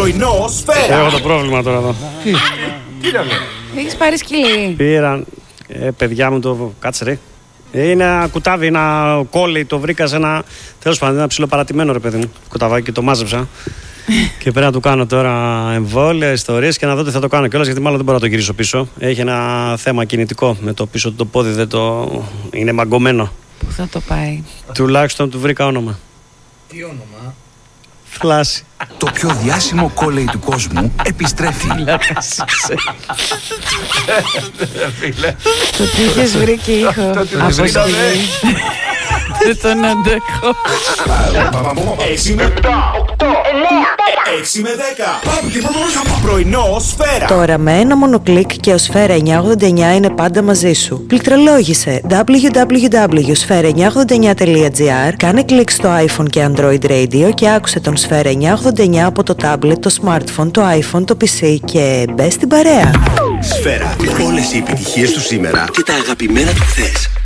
Πρωινό Σφαίρα. Έχω το πρόβλημα τώρα εδώ. Τι λέω. Έχεις πάρει σκυλί. Πήραν, παιδιά μου το κάτσε ρε. Είναι ένα κουτάβι, ένα κόλλι, το βρήκα σε ένα. Τέλος πάντων, ένα ψιλοπαρατημένο ρε παιδί μου. Κουταβάκι και το μάζεψα. Και πρέπει να του κάνω τώρα εμβόλια, ιστορίες και να δω τι θα το κάνω κιόλας, γιατί μάλλον δεν μπορώ να το γυρίσω πίσω. Έχει ένα θέμα κινητικό με το πίσω του το πόδι, δεν το... είναι μαγκωμένο. Πού θα το πάει? Τουλάχιστον του βρήκα όνομα. Τι όνομα? Φλάση. Το πιο διάσημο κόλλεϊ του κόσμου επιστρέφει. Το τι είχες βρει και ήχο. Από σκυλί. Δεν τον αντέχω. 6 με 7, 8, 9, 6 με 10. Πάμε και πρωινό Σφαίρα. Τώρα με ένα μόνο κλικ και ο Σφαίρα 989 είναι πάντα μαζί σου. Πληκτρολόγησε www.sfera989.gr, κάνε κλικ στο iPhone και Android Radio και άκουσε τον Σφαίρα 989 από το tablet, το smartphone, το iPhone, το PC και μπες στην παρέα. Σφαίρα. Όλες οι επιτυχίες του σήμερα και τα αγαπημένα του χθες.